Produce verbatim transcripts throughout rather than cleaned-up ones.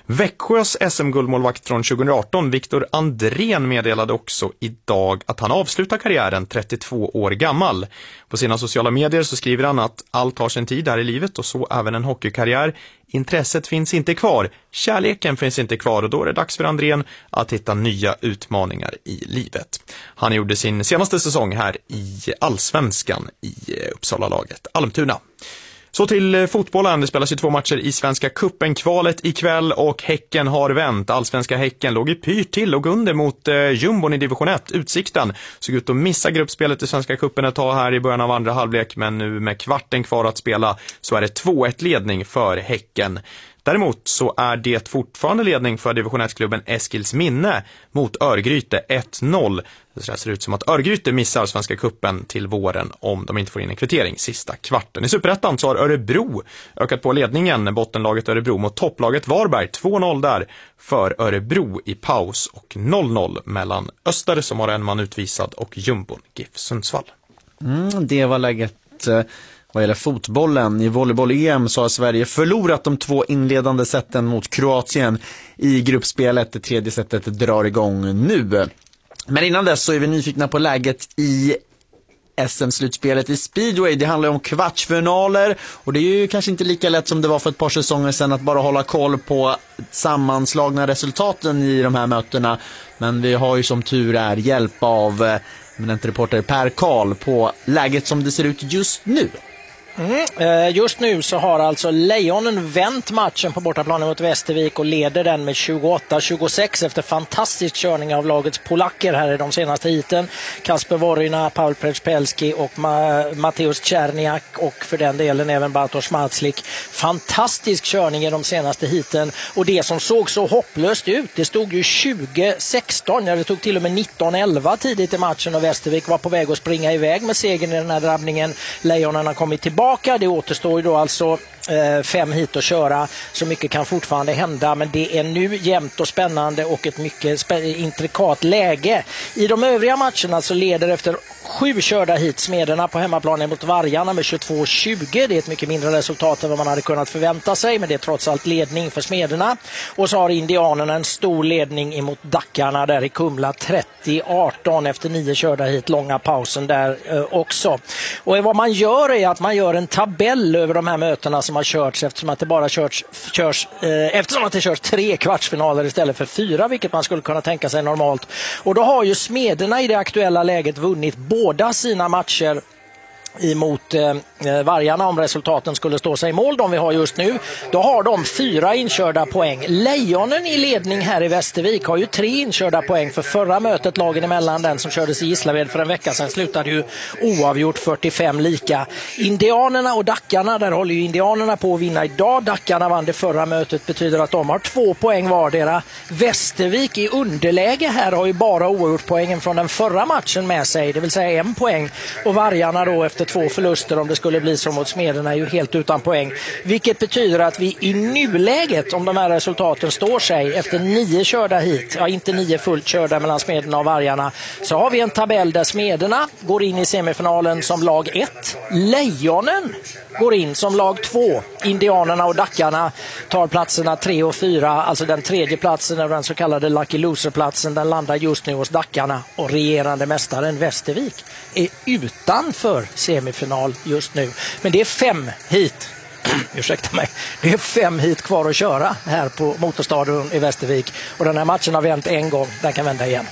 Växjös S M-guldmålvakt från tjugoarton, Viktor Andrén, meddelade också idag att han avslutar karriären trettiotvå år gammal. På sina sociala medier så skriver han att allt har sin tid här i livet och så även en hockeykarriär. Intresset finns inte kvar, kärleken finns inte kvar och då är det dags för Andrén att hitta nya utmaningar i livet. Han gjorde sin senaste säsong här i Allsvenskan i Uppsala-laget Almtuna. Så till fotbollen. Det spelas ju två matcher i Svenska cupen-kvalet ikväll och Häcken har vänt. Allsvenska Häcken låg i pyrt till och under mot eh, Jumbon i division ett. Utsikten såg ut att missa gruppspelet i Svenska cupen ett tag här i början av andra halvlek, men nu med kvarten kvar att spela så är det två ett ledning för Häcken. Däremot så är det fortfarande ledning för division ett-klubben Eskilsminne mot Örgryte ett noll. Det ser ut som att Örgryte missar Svenska cupen till våren om de inte får in en kvittering sista kvarten. I Superettan så har Örebro ökat på ledningen, bottenlaget Örebro mot topplaget Varberg. två noll där för Örebro i paus och noll noll mellan Öster som har en man utvisad och Jumbon GIF Sundsvall. Mm, det var läget. Vad gäller fotbollen, i volleyboll-E M så har Sverige förlorat de två inledande sätten mot Kroatien i gruppspelet. Det tredje sättet drar igång nu. Men innan dess så är vi nyfikna på läget i S M-slutspelet i speedway. Det handlar om kvartsfinaler och det är ju kanske inte lika lätt som det var för ett par säsonger sedan att bara hålla koll på sammanslagna resultaten i de här mötena. Men vi har ju som tur är hjälp av reporter Per Karl på läget som det ser ut just nu. Mm. Just nu så har alltså Lejonen vänt matchen på bortaplanen mot Västervik och leder den med tjugoåtta tjugosex efter fantastisk körning av lagets polacker här i de senaste hiten. Kasper Vorina, Paul Preczpelski och Ma- Mateusz Czerniak och för den delen även Bartosz Matslik. Fantastisk körning i de senaste hiten och det som såg så hopplöst ut, det stod ju tjugo sexton, ja det tog till och med nitton elva tidigt i matchen och Västervik var på väg att springa iväg med segern i den här drabbningen. Lejonen har kommit tillbaka. Det återstår ju då alltså eh, fem hit att köra. Så mycket kan fortfarande hända. Men det är nu jämnt och spännande och ett mycket spä- intrikat läge. I de övriga matcherna så leder efter sju körda hit Smederna på hemmaplanen mot Vargarna med tjugotvå tjugo. Det är ett mycket mindre resultat än vad man hade kunnat förvänta sig. Men det är trots allt ledning för Smederna. Och så har Indianerna en stor ledning emot Dackarna där i Kumla trettio arton efter nio körda hit. Långa pausen där eh, också. Och vad man gör är att man gör en tabell över de här mötena som har körts eftersom att det bara körs, körs, eh, eftersom att det körs tre kvartsfinaler istället för fyra, vilket man skulle kunna tänka sig normalt. Och då har ju Smederna i det aktuella läget vunnit båda sina matcher emot eh, Vargarna om resultaten skulle stå sig i mål de vi har just nu. Då har de fyra inkörda poäng. Lejonen i ledning här i Västervik har ju tre inkörda poäng för förra mötet lagen emellan, den som kördes i Gislaved för en vecka sedan, slutade ju oavgjort fyrtiofem lika. Indianerna och Dackarna, där håller ju Indianerna på att vinna idag. Dackarna vann det förra mötet, betyder att de har två poäng vardera. Västervik i underläge här har ju bara oavgjort poängen från den förra matchen med sig, det vill säga en poäng. Och Vargarna då efter två förluster, om det skulle bli som mot Smederna, är ju helt utan poäng. Vilket betyder att vi i nuläget, om de här resultaten står sig efter nio körda hit, ja inte nio fullt körda mellan Smederna och Vargarna, så har vi en tabell där Smederna går in i semifinalen som lag ett. Lejonen går in som lag två. Indianerna och Dackarna tar platserna tre och fyra, alltså den tredje platsen är den så kallade Lucky Loser-platsen, den landar just nu hos Dackarna och regerande mästaren Västervik är utanför semifinal just nu. Men det är fem hit. Ursäkta mig. Det är fem hit kvar att köra här på Motorstadion i Västervik. Och den här matchen har vänt en gång. Den kan vända igen.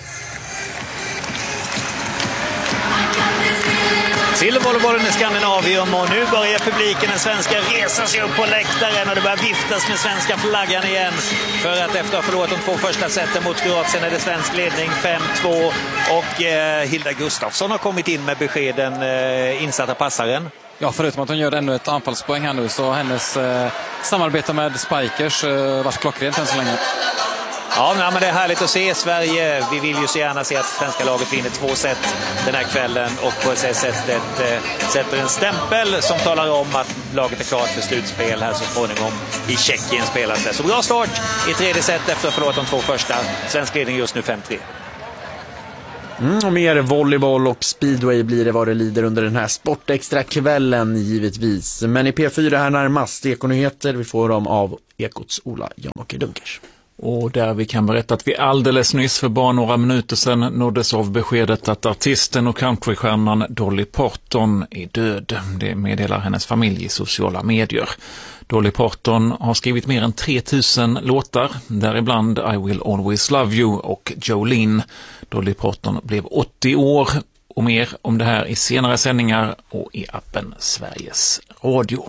Till volleybollen i Skandinavium och nu börjar publiken, den svenska, resa sig upp på läktaren och det börjar viftas med svenska flaggan igen. För att efter att ha förlorat de två första sätten mot Kroatien är det svensk ledning fem två och eh, Hilda Gustafsson har kommit in med beskeden, eh, insatta passaren. Ja, förutom att hon gör ännu ett anfallspoäng här nu så hennes eh, samarbete med Spikers eh, vars klockrent än så länge. Ja, men det är härligt att se Sverige. Vi vill ju så gärna se att svenska laget vinner två set den här kvällen och på det sättet eh, sätter en stämpel som talar om att laget är klart för slutspel här så småningom i Tjeckien spelas det. Så bra start i tredje set efter att ha förlorat de två första. Svensk ledning just nu fem tre. Mm, och mer volleyboll och speedway blir det vad det lider under den här sportextra kvällen givetvis. Men i P fyra här närmast Ekonyheter, vi får dem av Ekots Ola Jan-Åke Dunkers. Och där vi kan berätta att vi alldeles nyss för bara några minuter sedan nåddes av beskedet att artisten och countrystjärnan Dolly Parton är död. Det meddelar hennes familj i sociala medier. Dolly Parton har skrivit mer än tre tusen låtar, däribland I Will Always Love You och Jolene. Dolly Parton blev åttio år och mer om det här i senare sändningar och i appen Sveriges Radio.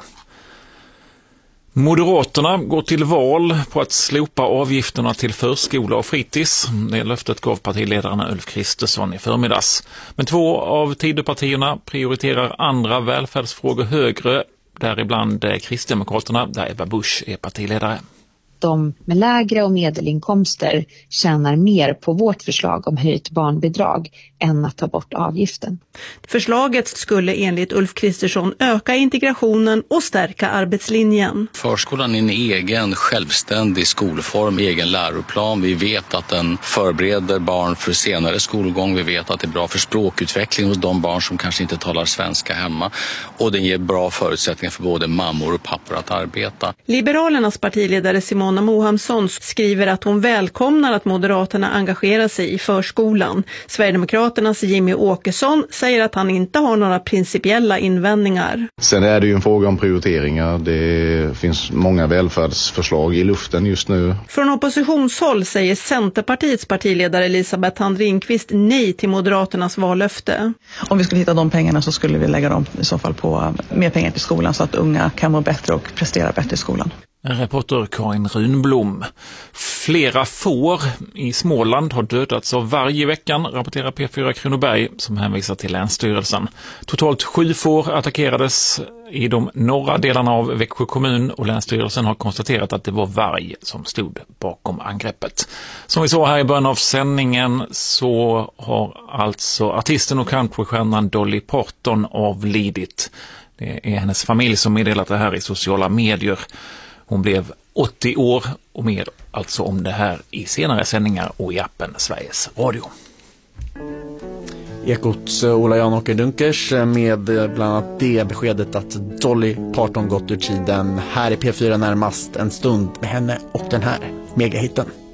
Moderaterna går till val på att slopa avgifterna till förskola och fritids. Det löftet gav partiledaren Ulf Kristersson i förmiddags. Men två av Tidöpartierna prioriterar andra välfärdsfrågor högre, däribland Kristdemokraterna, där Ebba Busch är partiledare. De med lägre och medelinkomster tjänar mer på vårt förslag om höjt barnbidrag än att ta bort avgiften. Förslaget skulle enligt Ulf Kristersson öka integrationen och stärka arbetslinjen. Förskolan är en egen självständig skolform, egen läroplan. Vi vet att den förbereder barn för senare skolgång. Vi vet att det är bra för språkutveckling hos de barn som kanske inte talar svenska hemma. Och den ger bra förutsättningar för både mammor och pappor att arbeta. Liberalernas partiledare Simona Mohamsson skriver att hon välkomnar att Moderaterna engagerar sig i förskolan. Sverigedemokraternas Jimmy Åkesson säger att han inte har några principiella invändningar. Sen är det ju en fråga om prioriteringar. Det finns många välfärdsförslag i luften just nu. Från oppositionshåll säger Centerpartiets partiledare Elisabeth Handringqvist nej till Moderaternas vallöfte. Om vi skulle hitta de pengarna så skulle vi lägga dem i så fall på mer pengar till skolan så att unga kan må bättre och prestera bättre i skolan. Reporter Karin Runblom. Flera får i Småland har dödats av varje veckan, rapporterar P fyra Kronoberg som hänvisar till Länsstyrelsen. Totalt sju får attackerades i de norra delarna av Växjö kommun och Länsstyrelsen har konstaterat att det var varg som stod bakom angreppet. Som vi såg här i början av sändningen så har alltså artisten och countrystjärnan Dolly Parton avlidit. Det är hennes familj som meddelat det här i sociala medier. Hon blev åttio år och mer alltså om det här i senare sändningar och i appen Sveriges Radio. Ekots Ola Jan-Åke Dunkers med bland annat det beskedet att Dolly Parton gått ur tiden. Här i P fyra närmast en stund med henne och den här megahitten.